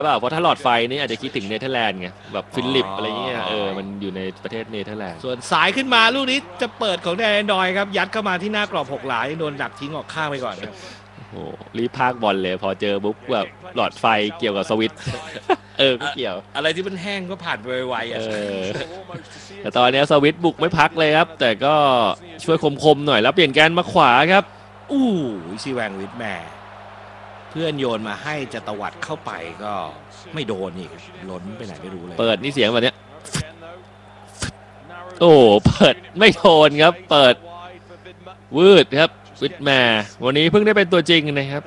เพราะถ้าหลอดไฟนี่อาจจะคิดถึงเนเธอร์แลนด์ไงแบบฟิลิปอะไรเงี้ยมันอยู่ในประเทศเนเธอร์แลนด์ส่วนสายขึ้นมาลูกนี้จะเปิดของแดนดอยครับยัดเข้ามาที่หน้ากรอบ6 หลาโดนดักทิ้งออกข้างไปก่อนครับโอ้รีพากบอลเลยพอเจอบุ๊กแบบหลอดไฟเกี่ยวกับสวิตก็เกี่ยวอะไรที่มันแห้งก็ผ่านไปไวๆแต่ตอนนี้สวิตบุกไม่พักเลยครับแต่ก็ช่วยคมๆหน่อยแล้วเปลี่ยนแกนมาขวาครับซีแวงวิทแม่เพื่อนโยนมาให้จะตวัดเข้าไปก็ไม่โดนอีกล้นไปไหนไม่รู้เลยเปิดนี่เสียงแบบนี้เปิดไม่โดนครับเปิดวืดครับวิทแม่วันนี้เพิ่งได้เป็นตัวจริงนะครับ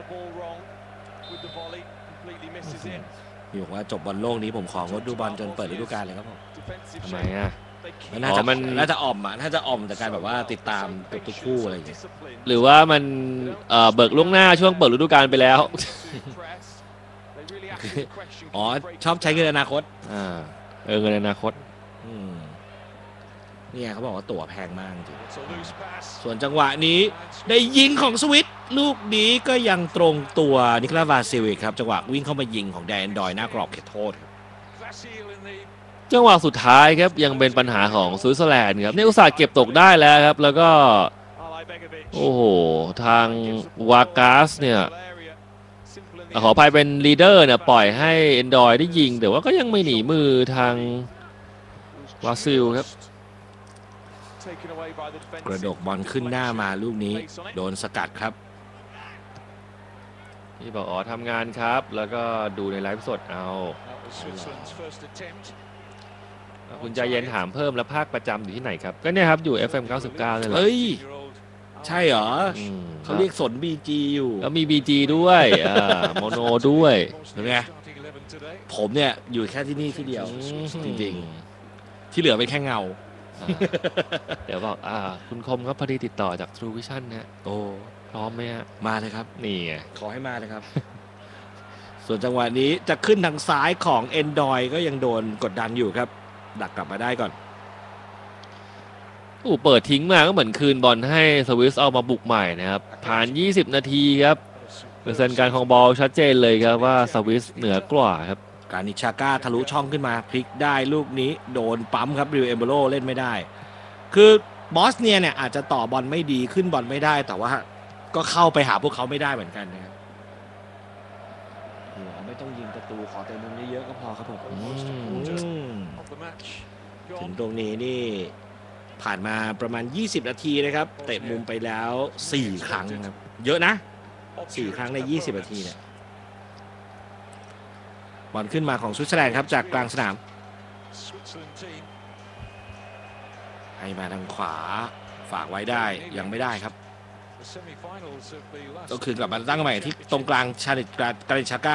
บอกว่าจบบอลโลกนี้ผมของดดูบอลจนเปิดฤดูกาลเลยครับผมทำไมน่าจะอ่อมจากการแบบว่าติดตามทุกคู่อะไรอย่างเงี้ยหรือว่ามันเบิกล่วงหน้าช่วงเปิดฤดูกาลไปแล้วชอบใช้เงินอนาคตเงินอนาคตนี่เขาบอกว่าตั๋วแพงมากจริงส่วนจังหวะนี้ได้ยิงของสวิตลูกนี้ก็ยังตรงตัวนิโคลาส วาซิลิกครับจังหวะวิ่งเข้ามายิงของแดนดอยหน้ากรอบเขตโทษจังหวะสุดท้ายครับยังเป็นปัญหาของสวิตเซอร์แลนด์ครับนี่อุตส่าห์เก็บตกได้แล้วครับแล้วก็โอ้โหทางวากาสเนี่ยขออภัยเป็นลีดเดอร์เนี่ยปล่อยให้เอนดอยได้ยิงแต่ว่าก็ยังไม่หนีมือทางบราซิลครับกระดกบอลขึ้นหน้ามาลูกนี้โดนสกัดครับนี่บอกทำงานครับแล้วก็ดูในไลฟ์สดเอาคุณใจเย็นถามเพิ่มแล้วภาคประจำอยู่ที่ไหนครับก็เนี่ยครับอยู่ FM 99นั่นแหละใช่เหรอเขาเรียกสน BG อยู่แล้วมี BG ด้วยโมโนด้วยเห็นไหมผมเนี่ยอยู่แค่ที่นี่ที่เดียวจริงๆที่เหลือเป็นแค่เงาเดี๋ยวบอกคุณคมครับพอดีติดต่อจาก True Vision นะพร้อมไหมฮะมาเลยครับนี่ไงขอให้มาเลยครับ ส่วนจังหวะนี้จะขึ้นทางซ้ายของเอนดอยก็ยังโดนกดดันอยู่ครับดักกลับมาได้ก่อนเปิดทิ้งมาก็เหมือนคืนบอลให้สวิสเอามาบุกใหม่นะครับผ่าน20นาทีครับเปอร์เซ็นต์การของบอลชัดเจนเลยครับว่าสวิสเหนือกว่าครับการนิชาก้าทะลุช่องขึ้นมาพลิกได้ลูกนี้โดนปั๊มครับริวเอมโบโลเล่นไม่ได้คือบอสเนียเนี่ยอาจจะต่อบอลไม่ดีขึ้นบอลไม่ได้แต่ว่าก็เข้าไปหาพวกเขาไม่ได้เหมือนกันนะครับไม่ต้องยิงประตูขอแต่มุมเยอะๆก็พอครับผมถึงตรงนี้นี่ผ่านมาประมาณ20นาทีนะครับเตะมุมไปแล้ว4ครั้งครับเยอะนะ4ครั้งใน20นาทีเนี่ยบอลขึ้นมาของสวิตเซอร์แลนด์ครับจากกลางสนามให้มาทางขวาฝากไว้ได้ยังไม่ได้ครับก็คือกลับมาตั้งใหม่ที่ตรงกลางกาลินชาก้า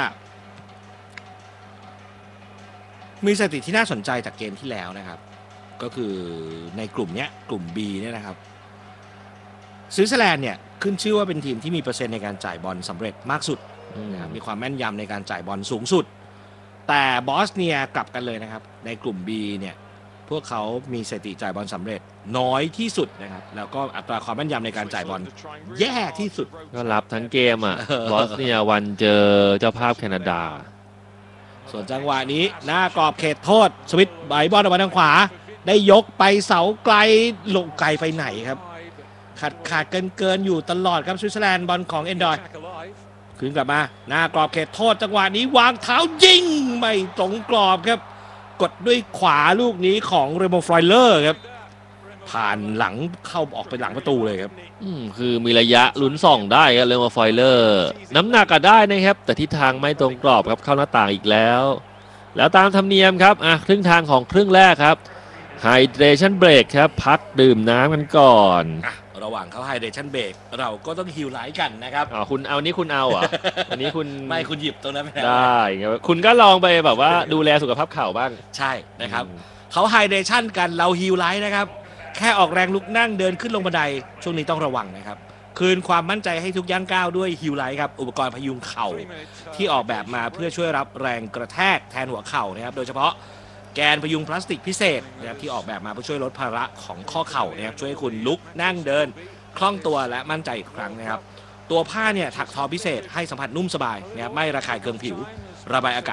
มีสถิติที่น่าสนใจจากเกมที่แล้วนะครับก็คือในกลุ่มนี้กลุ่ม B เนี่ยนะครับสวิตเซอร์แลนด์เนี่ยขึ้นชื่อว่าเป็นทีมที่มีเปอร์เซ็นต์ในการจ่ายบอลสำเร็จมากสุดนะครับมีความแม่นยำในการจ่ายบอลสูงสุดแต่บอสเนียกลับกันเลยนะครับในกลุ่ม B เนี่ยพวกเขามีสถิติจ่ายบอลสำเร็จน้อยที่สุดนะครับแล้วก็อัตราความแม่นยำในการจ่ายบอลแย่ที่สุดก็รับทั้งเกมบอสเนียวันเจอเจ้าภาพแคนาดาส่วนจังหวะนี้หน้ากรอบเขตโทษสวิตใบบอลออกมาทางขวาได้ยกไปเสาไกลลงไกลไปไหนครับขาดเกินอยู่ตลอดครับสวิตเซอร์แลนด์บอลของเอนดอยคืนกลับมาหน้ากรอบเขตโทษจังหวะนี้วางเท้ายิงไม่ตรงกรอบครับกดด้วยขวาลูกนี้ของเรโมฟรอยเลอร์ครับผ่านหลังเข้าออกไปหลังประตูเลยครับคือมีระยะลุ้นส่องได้ครับเรโมฟรอยเลอร์น้ำหนักก็ได้นะครับแต่ทิศทางไม่ตรงกรอบครับเข้าหน้าต่างอีกแล้วตามธรรมเนียมครับครึ่งทางของครึ่งแรกครับไฮเดรชั่นเบรกครับพักดื่มน้ำกันก่อนระหว่างเขาไฮเดรชั่นเบรกเราก็ต้องฮิลไลท์กันนะครับคุณเอานี้คุณเอาอันนี้คุณไม่คุณหยิบตรงนั้นไปได้คุณก็ลองไปแบบว่าดูแลสุขภาพเข่าบ้างใช่นะครับเขาไฮเดรชั่นกันเราฮิลไลท์นะครับแค่ออกแรงลุกนั่งเดินขึ้นลงบันไดช่วงนี้ต้องระวังนะครับคืนความมั่นใจให้ทุกย่างก้าวด้วยฮิลไลท์ครับอุปกรณ์พยุงเข่าที่ออกแบบมาเพื่อช่วยรับแรงกระแทกแทนหัวเข่านะครับโดยเฉพาะแกนพยุงพลาสติกพิเศษนะครับที่ออกแบบมาเพื่อช่วยลดภาระของข้อเข่านะครับช่วยให้คุณลุกนั่งเดินคล่องตัวและมั่นใจอีกครั้งนะครับตัวผ้าเนี่ยถักทอพิเศษให้สัมผัสนุ่มสบายนะครับไม่ระคายเคืองผิวระบายอากาศ